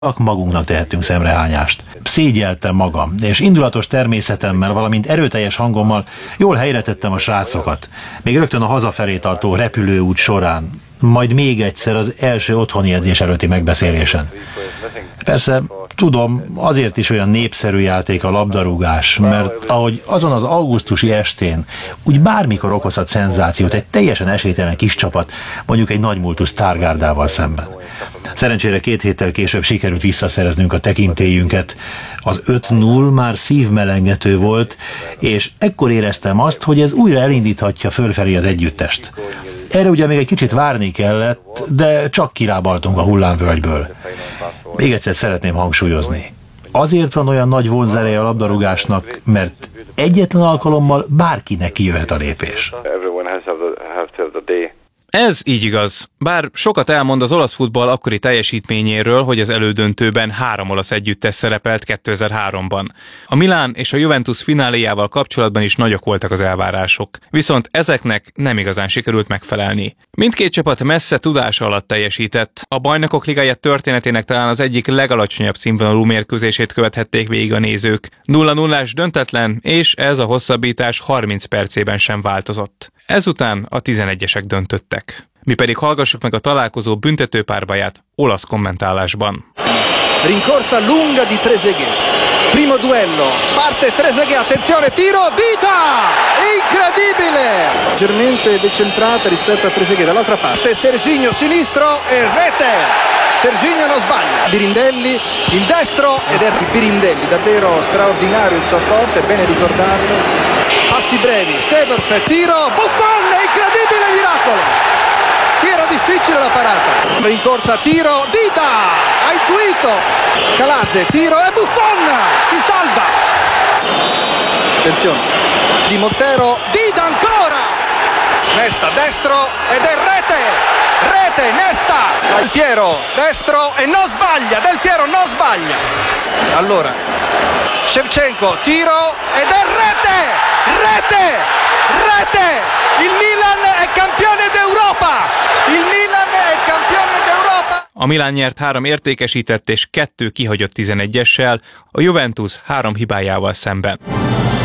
Magunknak tehetünk szemrehányást. Szégyeltem magam, és indulatos természetemmel, valamint erőteljes hangommal jól helyre tettem a srácokat. Még rögtön a hazafelé tartó repülőút során, majd még egyszer az első otthoni edzés előtti megbeszélésen. Persze, tudom, azért is olyan népszerű játék a labdarúgás, mert ahogy azon az augusztusi estén, úgy bármikor okozhat szenzációt egy teljesen esélytelen kis csapat, mondjuk egy nagymúltú sztárgárdával szemben. Szerencsére 2 héttel később sikerült visszaszereznünk a tekintélyünket. Az 5-0 már szívmelengető volt, és ekkor éreztem azt, hogy ez újra elindíthatja fölfelé az együttest. Erre ugye még egy kicsit várni kellett, de csak kilábaltunk a hullámvölgyből. Még egyszer szeretném hangsúlyozni. Azért van olyan nagy vonzereje a labdarúgásnak, mert egyetlen alkalommal bárkinek kijöhet a lépés. Ez így igaz. Bár sokat elmond az olasz futball akkori teljesítményéről, hogy az elődöntőben 3 olasz együttes szerepelt 2003-ban. A Milán és a Juventus fináléjával kapcsolatban is nagyok voltak az elvárások. Viszont ezeknek nem igazán sikerült megfelelni. Mindkét csapat messze tudása alatt teljesített. A Bajnokok Ligája történetének talán az egyik legalacsonyabb színvonalú mérkőzését követhették végig a nézők. 0-0-ás döntetlen, és ez a hosszabbítás 30 percében sem változott. Ezután a 11-esek döntöttek. Mi pedig hallgassuk meg a találkozó büntető párbaját olasz kommentálásban. Rincorsa lunga di Trezeguet. Primo duello. Parte Trezeguet. Attenzione, tiro, Dita! Incredibile! Leggermente decentrata rispetto a Trezeguet. Dall'altra parte Serginho sinistro e rete. Serginho non sbaglia. Birindelli, il destro ed è Birindelli. Davvero straordinario il suo apporto, è bene ricordarlo. Passi brevi, Seedorf, tiro, Buffon, incredibile miracolo! Qui era difficile la parata. Rincorsa, tiro, Dita, ha intuito. Calazze, tiro e Buffon, si salva. Attenzione, Di Montero, Dita ancora. Nesta, destro ed è rete. Rete, Nesta. Del Piero, destro e non sbaglia. Del Piero non sbaglia. Allora, Shevchenko, tiro ed è rete. Rete! Rete! Il Milan è campione d'Europa! Il Milan è campione d'Europa! A Milan nyert 3 értékesített és 2 kihagyott 11-essel, a Juventus 3 hibájával szemben.